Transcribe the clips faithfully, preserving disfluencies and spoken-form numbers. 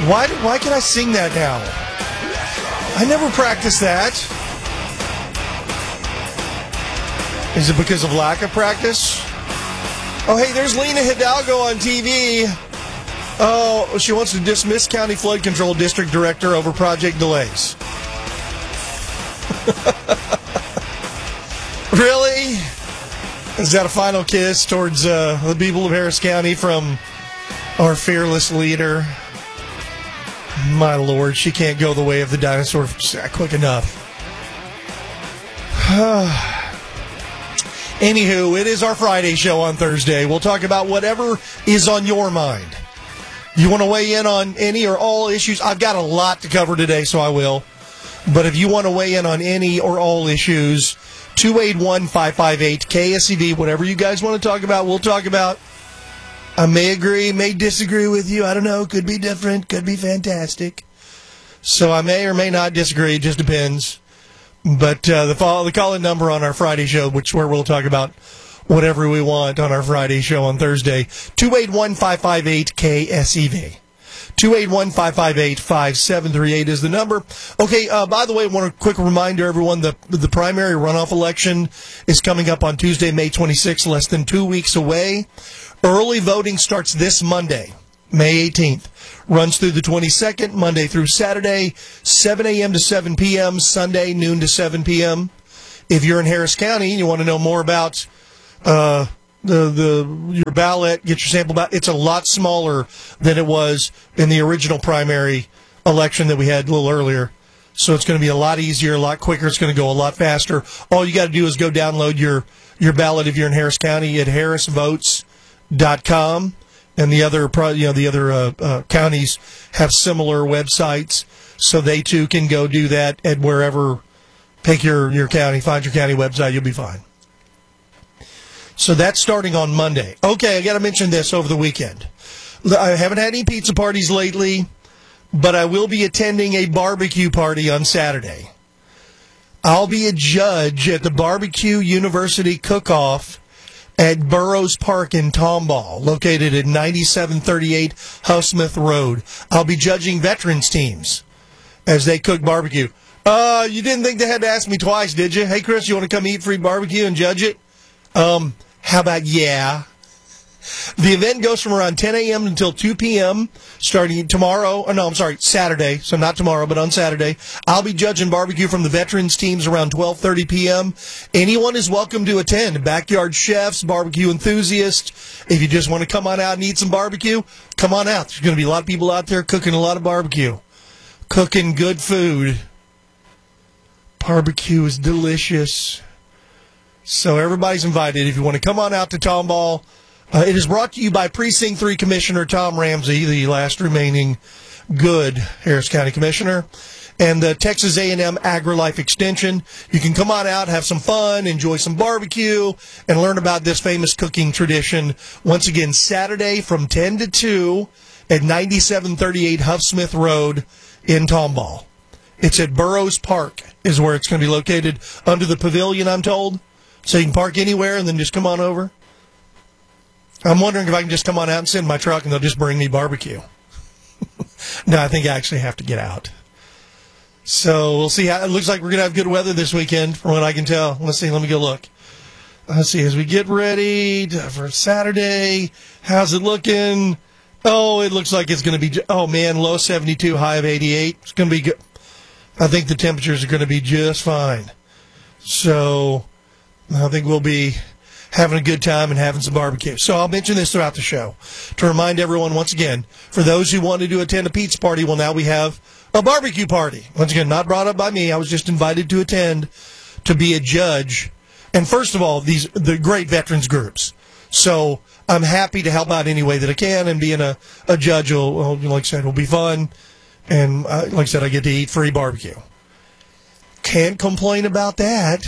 Why, why can I sing that now? I never practiced that. Is it because of lack of practice? Oh, hey, there's Lena Hidalgo on T V. Oh, she wants to dismiss County Flood Control District Director over project delays. Really? Is that a final kiss towards uh, the people of Harris County from our fearless leader? My Lord, she can't go the way of the dinosaur quick enough. Anywho, it is our Friday show on Thursday. We'll talk about whatever is on your mind. You want to weigh in on any or all issues? I've got a lot to cover today, so I will. But if you want to weigh in on any or all issues, two eight one, five five eight, K S E V, whatever you guys want to talk about, we'll talk about. I may agree, may disagree with you. I don't know. Could be different. Could be fantastic. So I may or may not disagree. It just depends. But uh, the, follow, the call-in number on our Friday show, which where we'll talk about whatever we want on our Friday show on Thursday, two eight one, five five eight, K S E V. two eight one, five five eight, five seven three eight is the number. Okay, uh, by the way, I want a quick reminder, everyone, the, the primary runoff election is coming up on Tuesday, May twenty-sixth, less than two weeks away. Early voting starts this Monday, May eighteenth. Runs through the twenty-second, Monday through Saturday, seven a.m. to seven p.m., Sunday, noon to seven p.m. If you're in Harris County and you want to know more about uh, the the your ballot, get your sample ballot, it's a lot smaller than it was in the original primary election that we had a little earlier. So it's going to be a lot easier, a lot quicker. It's going to go a lot faster. All you got to do is go download your, your ballot if you're in Harris County at harris votes dot com. And the other, you know, the other uh, uh, counties have similar websites, so they too can go do that at wherever. Pick your, your county, find your county website, you'll be fine. So that's starting on Monday. Okay, I got to mention this over the weekend. I haven't had any pizza parties lately, but I will be attending a barbecue party on Saturday. I'll be a judge at the Barbecue University Cook-Off at Burroughs Park in Tomball, located at ninety-seven thirty-eight Huffsmith Road. I'll be judging veterans teams as they cook barbecue. Uh, you didn't think they had to ask me twice, did you? Hey, Chris, you want to come eat free barbecue and judge it? Um, how about yeah? The event goes from around ten a.m. until two p.m. starting tomorrow. Oh, no, I'm sorry, Saturday. So not tomorrow, but on Saturday. I'll be judging barbecue from the veterans teams around twelve thirty p.m. Anyone is welcome to attend. Backyard chefs, barbecue enthusiasts. If you just want to come on out and eat some barbecue, come on out. There's going to be a lot of people out there cooking a lot of barbecue. Cooking good food. Barbecue is delicious. So everybody's invited. If you want to come on out to Tomball, uh, it is brought to you by Precinct three Commissioner Tom Ramsey, the last remaining good Harris County Commissioner, and the Texas A and M AgriLife Extension. You can come on out, have some fun, enjoy some barbecue, and learn about this famous cooking tradition. Once again, Saturday from ten to two at ninety-seven thirty-eight Huffsmith Road in Tomball. It's at Burroughs Park is where it's going to be located, under the pavilion, I'm told. So you can park anywhere and then just come on over. I'm wondering if I can just come on out and sit in my truck and they'll just bring me barbecue. No, I think I actually have to get out. So we'll see how it looks like. We're going to have good weather this weekend, from what I can tell. Let's see. Let me go look. Let's see. As we get ready to, for Saturday, how's it looking? Oh, it looks like it's going to be, oh man, low seventy-two, high of eighty-eight. It's going to be good. I think the temperatures are going to be just fine. So I think we'll be having a good time and having some barbecue. So I'll mention this throughout the show to remind everyone, once again, for those who wanted to attend a pizza party, well, now we have a barbecue party. Once again, not brought up by me. I was just invited to attend to be a judge. And first of all, these the great veterans groups. So I'm happy to help out any way that I can, and being a, a judge, will, will, like I said, will be fun. And uh, like I said, I get to eat free barbecue. Can't complain about that.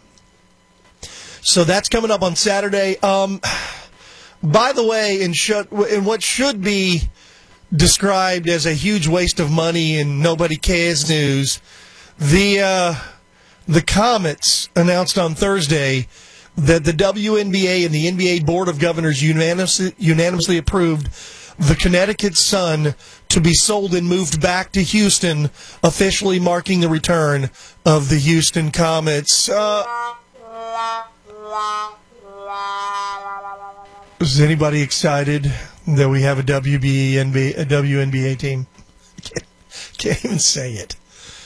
So that's coming up on Saturday. Um, by the way, in, sh- in what should be described as a huge waste of money and nobody cares news, the uh, the Comets announced on Thursday that the W N B A and the N B A Board of Governors unanimously, unanimously approved the Connecticut Sun to be sold and moved back to Houston, officially marking the return of the Houston Comets. Uh, is anybody excited that we have a W N B A, a W N B A team? Can't, can't even say it.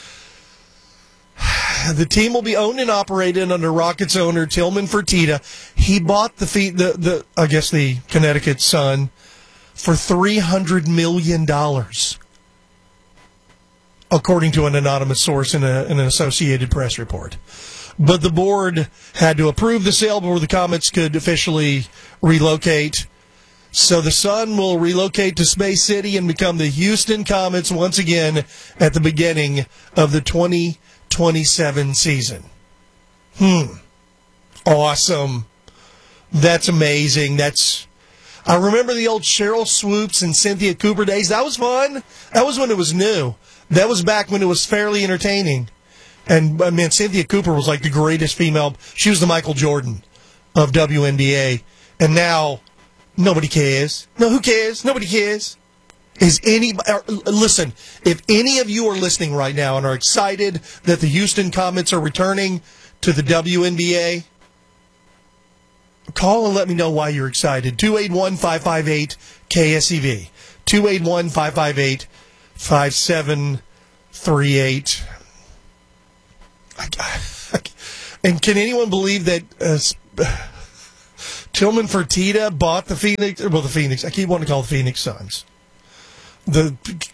The team will be owned and operated under Rockets owner Tillman Fertitta. He bought the, fee, the the I guess the Connecticut Sun for three hundred million dollars, according to an anonymous source in, a, in an Associated Press report. But the board had to approve the sale before the Comets could officially relocate. So the Sun will relocate to Space City and become the Houston Comets once again at the beginning of the twenty twenty-seven season. Hmm. Awesome. That's amazing. That's. I remember the old Cheryl Swoops and Cynthia Cooper days. That was fun. That was when it was new. That was back when it was fairly entertaining. And, I mean, Cynthia Cooper was like the greatest female. She was the Michael Jordan of W N B A. And now, nobody cares. No, who cares? Nobody cares. Is any listen, if any of you are listening right now and are excited that the Houston Comets are returning to the W N B A, call and let me know why you're excited. two eight one, five five eight, K S E V. two eight one, five five eight, five seven three eight. And can anyone believe that uh, Tillman Fertitta bought the Phoenix, well, the Phoenix, I keep wanting to call the Phoenix Suns. The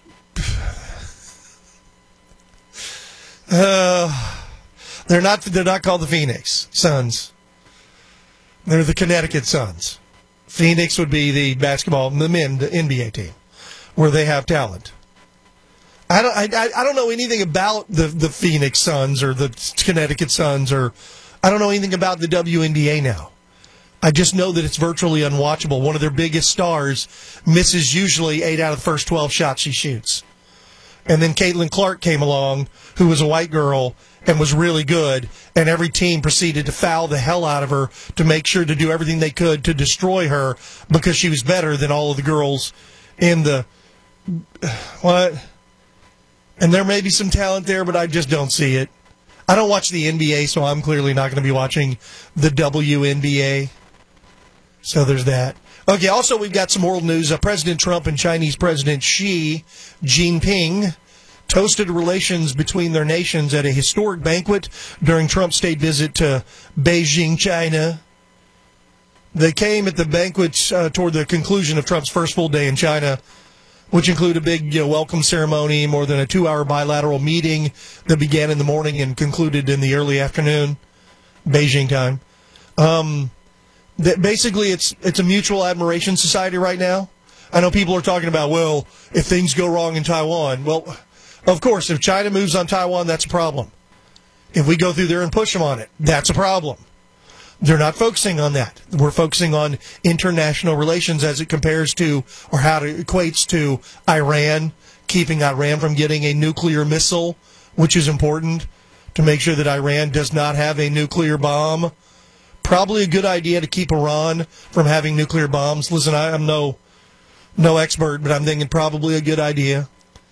uh, they're not they're not called the Phoenix Suns. They're the Connecticut Suns. Phoenix would be the basketball, the men, the N B A team, where they have talent. I don't I, I don't know anything about the, the Phoenix Suns or the Connecticut Suns, or I don't know anything about the W N B A now. I just know that it's virtually unwatchable. One of their biggest stars misses usually eight out of the first twelve shots she shoots. And then Caitlin Clark came along, who was a white girl and was really good, and every team proceeded to foul the hell out of her to make sure to do everything they could to destroy her because she was better than all of the girls in the... What? And there may be some talent there, but I just don't see it. I don't watch the N B A, so I'm clearly not going to be watching the W N B A. So there's that. Okay, also we've got some world news. Uh, President Trump and Chinese President Xi Jinping toasted relations between their nations at a historic banquet during Trump's state visit to Beijing, China. They came at the banquet uh, toward the conclusion of Trump's first full day in China, which included a big you know, welcome ceremony, more than a two-hour bilateral meeting that began in the morning and concluded in the early afternoon, Beijing time. Um... That basically, it's it's a mutual admiration society right now. I know people are talking about, well, if things go wrong in Taiwan. Well, of course, if China moves on Taiwan, that's a problem. If we go through there and push them on it, that's a problem. They're not focusing on that. We're focusing on international relations as it compares to, or how it equates to Iran, keeping Iran from getting a nuclear missile, which is important to make sure that Iran does not have a nuclear bomb. Probably a good idea to keep Iran from having nuclear bombs. Listen, I, I'm no no expert, but I'm thinking probably a good idea.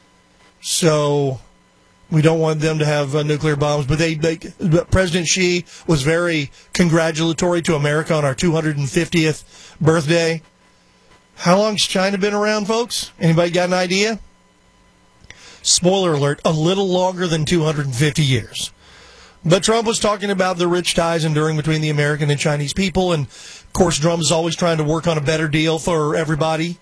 So we don't want them to have uh, nuclear bombs. But they, they, President Xi was very congratulatory to America on our two hundred fiftieth birthday. How long's China been around, folks? Anybody got an idea? Spoiler alert, a little longer than two hundred fifty years. But Trump was talking about the rich ties enduring between the American and Chinese people. And, of course, Trump is always trying to work on a better deal for everybody.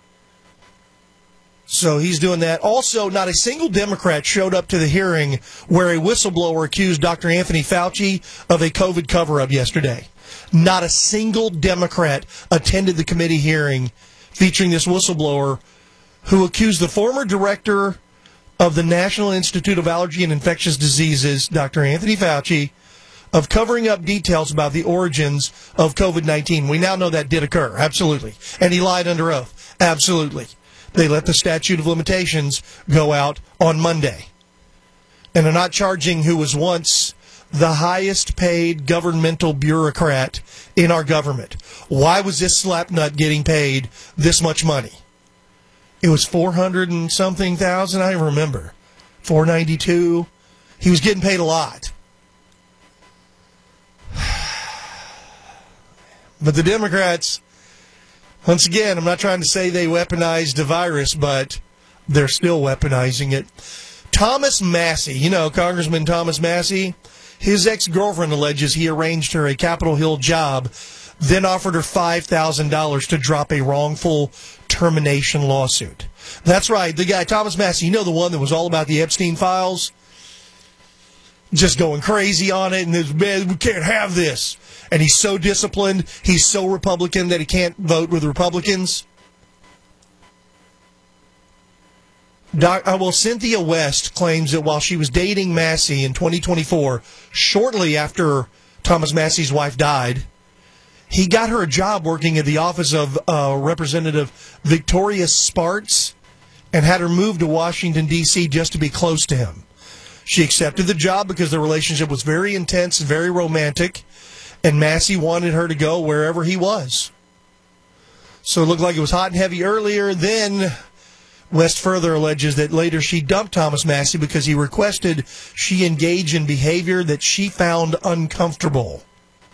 So he's doing that. Also, not a single Democrat showed up to the hearing where a whistleblower accused Doctor Anthony Fauci of a COVID cover-up yesterday. Not a single Democrat attended the committee hearing featuring this whistleblower who accused the former director of the National Institute of Allergy and Infectious Diseases, Doctor Anthony Fauci, of covering up details about the origins of COVID nineteen. We now know that did occur, absolutely. And he lied under oath, absolutely. They let the statute of limitations go out on Monday. And are not charging who was once the highest paid governmental bureaucrat in our government. Why was this slapnut getting paid this much money? It was four hundred and something thousand. I remember. four ninety-two. He was getting paid a lot. But the Democrats, once again, I'm not trying to say they weaponized the virus, but they're still weaponizing it. Thomas Massie, you know, Congressman Thomas Massie, his ex-girlfriend alleges he arranged her a Capitol Hill job, then offered her five thousand dollars to drop a wrongful termination lawsuit. That's right, the guy, Thomas Massie, you know, the one that was all about the Epstein files? Just going crazy on it, and this, man, we can't have this. And he's so disciplined, he's so Republican that he can't vote with Republicans. Doc, uh, well, Cynthia West claims that while she was dating Massie in twenty twenty-four, shortly after Thomas Massie's wife died, he got her a job working at the office of uh, Representative Victoria Spartz and had her move to Washington, D C just to be close to him. She accepted the job because the relationship was very intense and very romantic, and Massie wanted her to go wherever he was. So it looked like it was hot and heavy earlier. Then West further alleges that later she dumped Thomas Massie because he requested she engage in behavior that she found uncomfortable.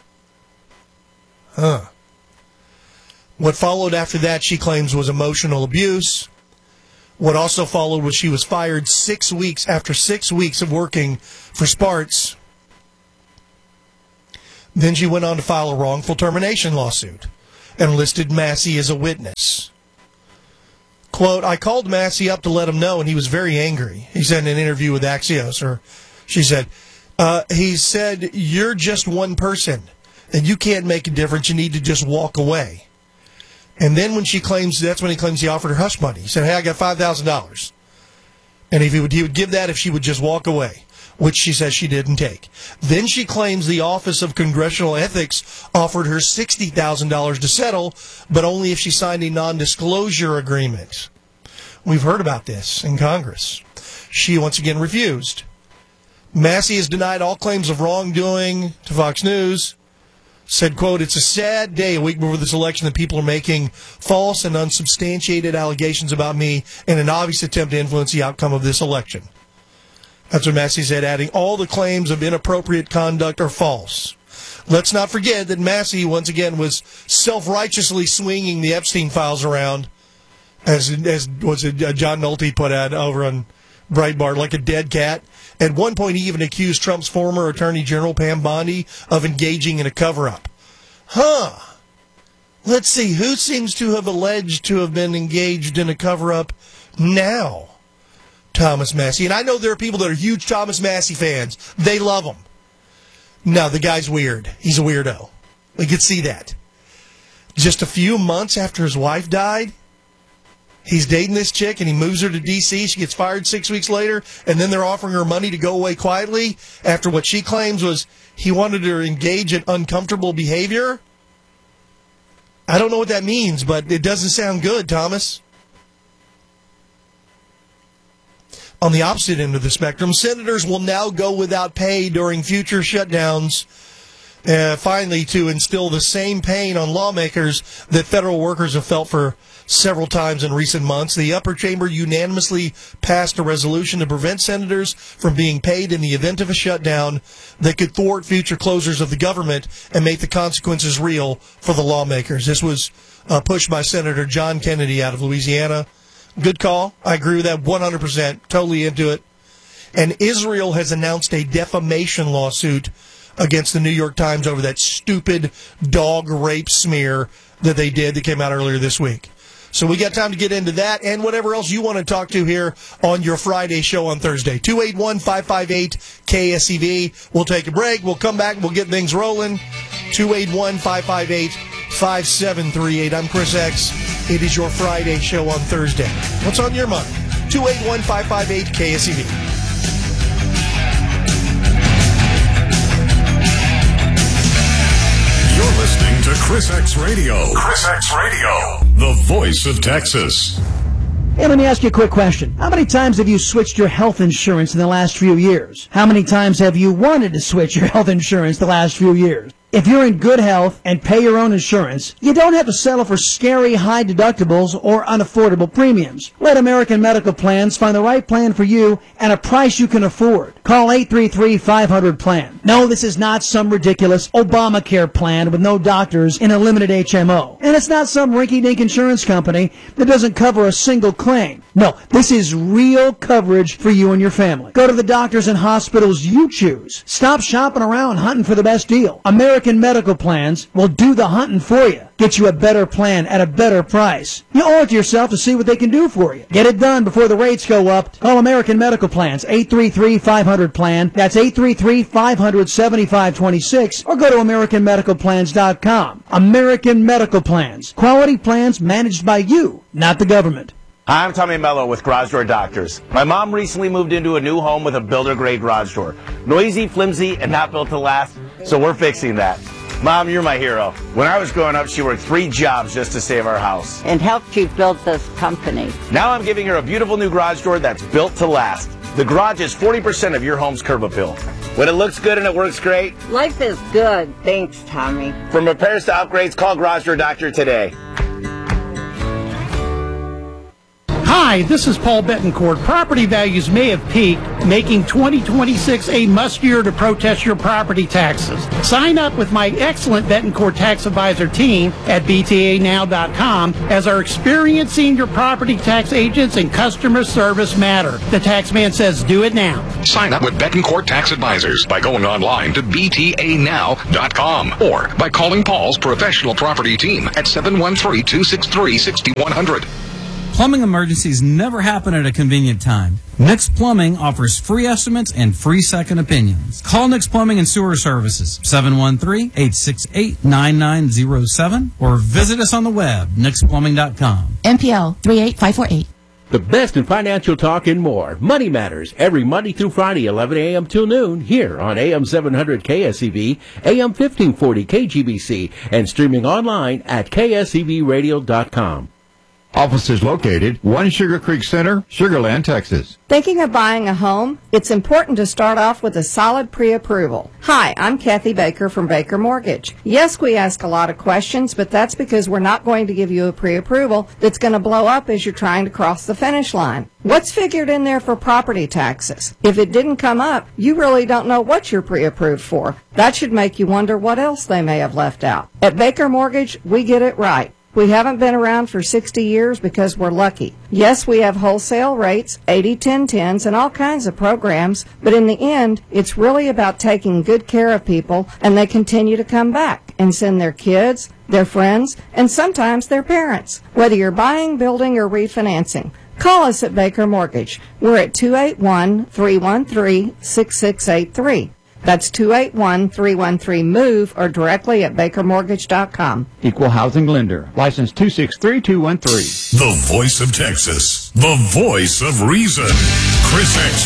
Huh. What followed after that, she claims, was emotional abuse. What also followed was she was fired six weeks after six weeks of working for Spartz. Then she went on to file a wrongful termination lawsuit and listed Massie as a witness. Quote, I called Massie up to let him know, and he was very angry. He said in an interview with Axios, or she said, uh, he said, you're just one person, and you can't make a difference. You need to just walk away. And then when she claims, that's when he claims he offered her hush money. He said, hey, I got five thousand dollars. And if he would, he would give that if she would just walk away, which she says she didn't take. Then she claims the Office of Congressional Ethics offered her sixty thousand dollars to settle, but only if she signed a non-disclosure agreement. We've heard about this in Congress. She once again refused. Massie has denied all claims of wrongdoing to Fox News. Said, quote, it's a sad day a week before this election that people are making false and unsubstantiated allegations about me in an obvious attempt to influence the outcome of this election. That's what Massie said, adding, all the claims of inappropriate conduct are false. Let's not forget that Massie, once again, was self-righteously swinging the Epstein files around, as as was it, uh, John Nolte put out over on Breitbart, like a dead cat. At one point, he even accused Trump's former Attorney General, Pam Bondi, of engaging in a cover-up. Huh. Let's see, who seems to have alleged to have been engaged in a cover-up now? Thomas Massie. And I know there are people that are huge Thomas Massie fans. They love him. No, the guy's weird. He's a weirdo. We could see that. Just a few months after his wife died, he's dating this chick and he moves her to D C. She gets fired six weeks later, and then they're offering her money to go away quietly after what she claims was he wanted her to engage in uncomfortable behavior. I don't know what that means, but it doesn't sound good, Thomas. On the opposite end of the spectrum, senators will now go without pay during future shutdowns, uh, finally to instill the same pain on lawmakers that federal workers have felt for several times in recent months. The upper chamber unanimously passed a resolution to prevent senators from being paid in the event of a shutdown that could thwart future closures of the government and make the consequences real for the lawmakers. This was uh, pushed by Senator John Kennedy out of Louisiana. Good call. I agree with that one hundred percent. Totally into it. And Israel has announced a defamation lawsuit against the New York Times over that stupid dog rape smear that they did that came out earlier this week. So we got time to get into that and whatever else you want to talk to here on your Friday show on Thursday. two eight one, five five eight, K S E V. We'll take a break. We'll come back. We'll get things rolling. two eight one, five five eight, five seven three eight. I'm Chris X. It is your Friday show on Thursday. What's on your mind? two eight one, five five eight, K S E V. You're listening to Chris X Radio. Chris X Radio, the voice of Texas. Hey, let me ask you a quick question. How many times have you switched your health insurance in the last few years? How many times have you wanted to switch your health insurance the last few years? If you're in good health and pay your own insurance, you don't have to settle for scary high deductibles or unaffordable premiums. Let American Medical Plans find the right plan for you at a price you can afford. Call eight three three, five hundred, plan. No, this is not some ridiculous Obamacare plan with no doctors in a limited H M O. And it's not some rinky-dink insurance company that doesn't cover a single claim. No, this is real coverage for you and your family. Go to the doctors and hospitals you choose. Stop shopping around hunting for the best deal. American Medical Plans will do the hunting for you. Get you a better plan at a better price. You owe it to yourself to see what they can do for you. Get it done before the rates go up. Call American Medical Plans, eight three three, five hundred, plan. That's eight three three, five hundred, seventy-five twenty-six. Or go to American Medical Plans dot com. American Medical Plans. Quality plans managed by you, not the government. Hi, I'm Tommy Mello with Garage Door Doctors. My mom recently moved into a new home with a builder-grade garage door. Noisy, flimsy, and not built to last, so we're fixing that. Mom, you're my hero. When I was growing up, she worked three jobs just to save our house. And helped you build this company. Now I'm giving her a beautiful new garage door that's built to last. The garage is forty percent of your home's curb appeal. When it looks good and it works great. Life is good. Thanks, Tommy. From repairs to upgrades, call Garage Door Doctor today. Hi, this is Paul Betancourt. Property values may have peaked, making twenty twenty-six a must-year to protest your property taxes. Sign up with my excellent Betancourt Tax Advisor team at B T A now dot com, as our experienced senior property tax agents and customer service matter. The tax man says do it now. Sign up with Betancourt Tax Advisors by going online to B T A now dot com or by calling Paul's professional property team at seven one three, two six three, six one zero zero. Plumbing emergencies never happen at a convenient time. Nix Plumbing offers free estimates and free second opinions. Call Nix Plumbing and Sewer Services, seven one three, eight six eight, nine nine zero seven, or visit us on the web, nix plumbing dot com. N P L three eight five four eight. The best in financial talk and more. Money Matters, every Monday through Friday, eleven a.m. till noon, here on A M seven hundred K S E V, A M fifteen forty K G B C, and streaming online at K S E V radio dot com. Offices located, one Sugar Creek Center, Sugar Land, Texas. Thinking of buying a home? It's important to start off with a solid pre-approval. Hi, I'm Kathy Baker from Baker Mortgage. Yes, we ask a lot of questions, but that's because we're not going to give you a pre-approval that's going to blow up as you're trying to cross the finish line. What's figured in there for property taxes? If it didn't come up, you really don't know what you're pre-approved for. That should make you wonder what else they may have left out. At Baker Mortgage, we get it right. We haven't been around for sixty years because we're lucky. Yes, we have wholesale rates, eighty ten tens, and all kinds of programs, but in the end, it's really about taking good care of people, and they continue to come back and send their kids, their friends, and sometimes their parents, whether you're buying, building, or refinancing. Call us at Baker Mortgage. We're at two eight one, three one three, six six eight three. That's two eight one, three one three, MOVE or directly at baker mortgage dot com. Equal housing lender. License two six three two one three. The voice of Texas. The voice of reason. Chris X